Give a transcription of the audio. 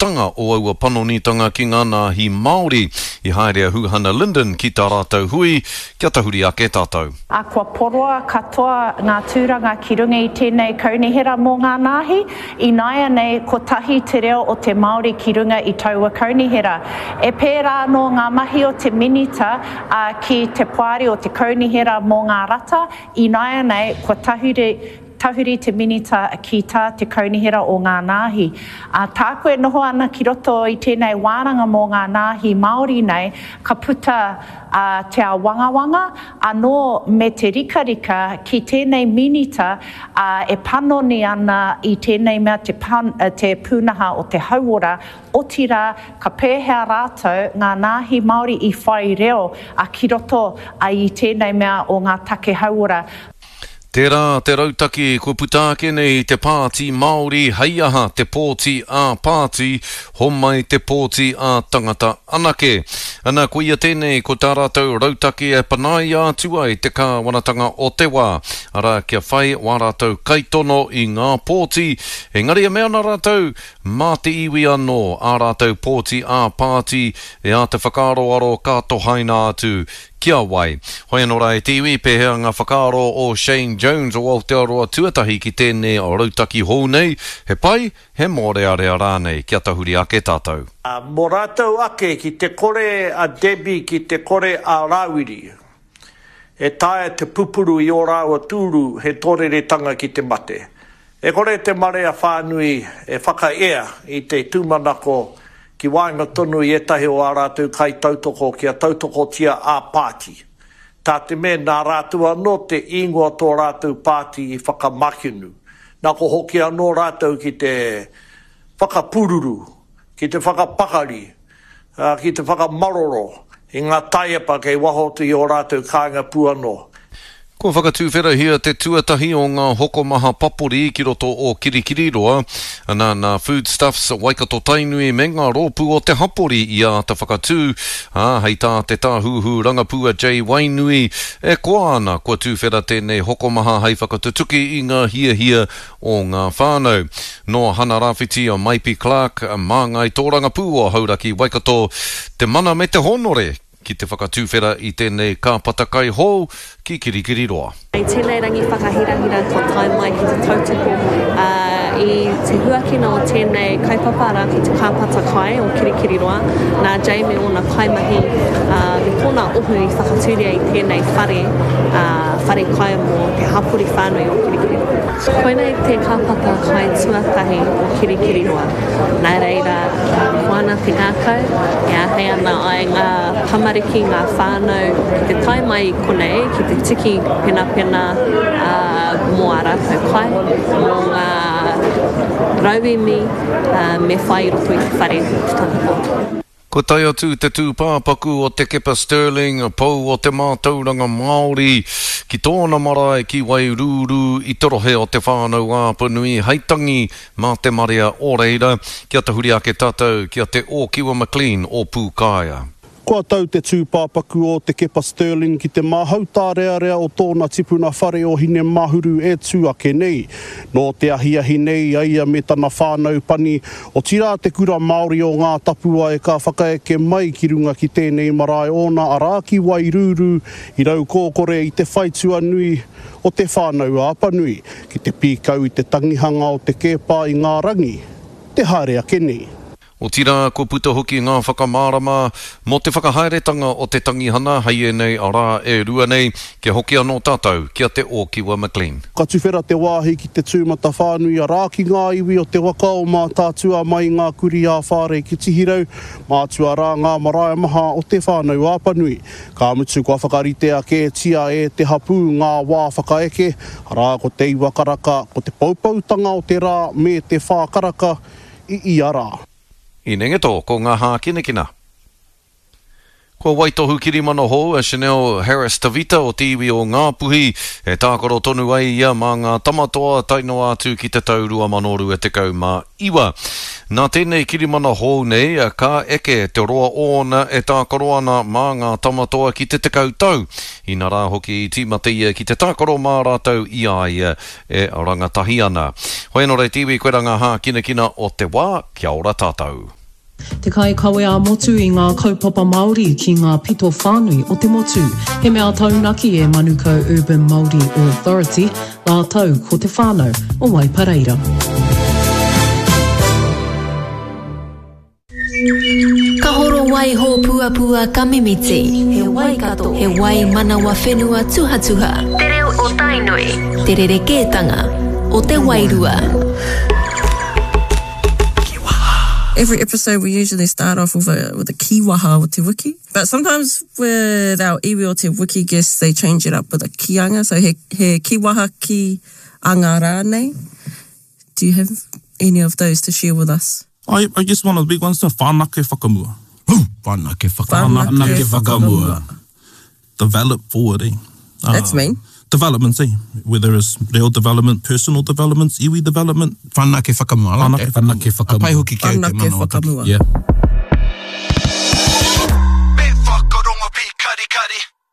tanga o aua panonitanga ki ngana hi Māori I haere Huhana Linden ki tā rātou hui, kia tahuri ake tātou. A kua poroa katoa ngā tūranga ki runga I tēnei kaunihera mō ngā nāhi, I naia nei ko tahi te reo o te Māori ki runga I taua kaunihera. E pērā no ngā mahi o te minita ki te poari o te kaunihera mō ngā rata, I naia nei ko tahuri te minita ki tā te kaunihera o ngā nāhi. Tā koe noho ana ki roto I tēnei wānanga mō ngā nāhi Māori nei, ka puta te wangawanga, anō me te rikarika ki tēnei minita e panoni ana I tēnei mea te pūnaha o te hauora, o tira ka pēhea rātou ngā nāhi Māori I whai reo ki roto I tēnei mea o ngā take hauora. Tērā, te rautaki, ko putāke nei te pāti Māori, hei aha te pōti a pāti, homai te pōti a tangata anake. Ana ko ia tēnei ko tā rātou rautaki e panai atu ai te kāwanatanga o te wā. Ara kia whai wā rātou kaitono I ngā pōti. Engari e mea na rātou, mā te iwi anō, a rātou pōti a pāti, e a te whakaroaro kātohaina atu. Kia wai. Hoi anō rai te iwi pēhea ngā whakaaro o Shane Jones o Aotearoa tuatahi ki tēnei o rautaki hou nei. He pai, he mōrearea rānei. Kia tahuri ake tātou. Mō rātou ake ki te kore a Debbie ki te kore a Rawiri. E tae te pupuru I o rāua tūru he tōreretanga ki te mate. E kore te marea whānui e whakaea I te tūmanako ki wainga tonu I etahi o a rātou kai tautoko kia tautoko tia a pāti. Tā te me nā rātou anō te ingoa tō rātou pāti I whakamakinu. Nā ko hoki anō rātou ki te whakapururu, ki te whakapakari, ki te whakamaroro, I ngā taiapa kei wahotu I o rātou kāinga pu anō. Ko whakatūwhera hia te tuatahi o ngā hokomaha papori ki roto o Kirikiriroa, nā foodstuffs Waikato Tainui me ngā rōpū o te hapori I a te whakatū, hei tā te tāhuhu rangapua J. Wainui, e koa ana kua tūwhera tēnei hokomaha hei whakatutuki I ngā hia o ngā whānau. No hana rāwhiti o Maipi Clark, māngai tō rangapū o hauraki Waikato, te mana me te honore, ki te whakatūwhera I tēnei kāpatakai hou ki Kirikiriroa. Tēnei rangi whakahirahira ko tai mai ki te tautoko I te huakina o tēnei kaipapara ki te kāpatakai o Kirikiriroa. Nā Jamie o nā kaimahi me tōna ohu I whakatūria I tēnei whare kai mō te hapuri whānui o Kirikiriroa. Koinei te kāpata kai tuatahi o Kirikiriroa. Nā reira, koana te ngākau, e ahei ana ai ngā tamariki, ngā whānau, ki te tai mai konei, ki te tiki pena mō a rātou kai, mō ngā rauimi me whai roto I te whare tutanako. Ko tai atu te tūpāpaku o te kepa Sterling, pou o te mātauranga Māori, ki tōna marae ki Wairuru, I torohe o te whānau āpanui, heitangi mā te marea o reira, kia tahuri ake tātou, kia te o Kiwa McLean o Pūkāia. Kua tau te tūpāpaku o te kepa Sterling ki te mahauta rea o tōna tipuna whare o hine mahuru e tūake nei. No te ahi nei aia me tana whānau pani o tira te kura Māori o ngā tapua e ka whakaeke mai ki runga ki tēnei marae ona araki Wairuru I rau kōkore I te whaitua nui o te whānau āpanui ki te pīkau I te tangihanga o te kepa I ngā rangi. Te haere ake nei. O tira ko puta hoki ngā whakamārama mo te whakahaeretanga o te tangihana hei nei a rā e rua nei ke hoki anō tātou kia te o Kiwa McLean. Ka tuwhera te wāhi ki te tūmata whānui a rā ki ngā iwi o te waka o mā tātua mai ngā kuri a whāre ki tihirau, mātua rā ngā marae maha o te whānau āpanui. Ka mutu kua whakarite a ke tia e te hapu ngā wā whakaeke, rā ko te iwakaraka, ko te paupautanga o te rā me te whākaraka I ara. I nengeto ko ngā hā kinekina. Ko waitohu kiri mana hou, Chanel Harris Tavita o te iwi o Ngāpuhi, e tākoro tonu ai ia mā ngā tamatoa taino atu ki te tau 2019. Nā tēnei kiri mana hou nei, ka eke te roa ona e tākoro ana mā ngā tamatoa ki te tekau tau. Ina rā hoki tīmatia ki te tākoro mā rātau ia e rangatahi ana. Hoi no rei tiwi koe ranga hā kina o te wā, kia ora tātou. Te kai kawe a motu i ngā kaupapa Māori ki ngā pito whānui o te motu. He mea taunaki e Manukau Urban Māori Authority, ngā tau ko te whānau o Waipareira. Ka horo wai ho puapua kamimiti. He wai kato. He wai manawa whenua tuhatuha. Te reo o tainoi. Te rerekētanga o te wairua. Every episode we usually start off with a kiwaha o te wiki. But sometimes with our iwi o te wiki guests, they change it up with a kianga. So he kiwaha ki anga rānei. Do you have any of those to share with us? I guess one of the big ones is whānake whakamua. Whānake whakamua. Whānake whakamua. Develop forward, eh? That's mean. Developments, eh? Whether it's reo development, personal developments, iwi development. Whānake whakamua. Whānake whakamua. Pai hoki kia te mana o taki. Whānake whakamua. Yeah. Me whakaronga pi kari kari.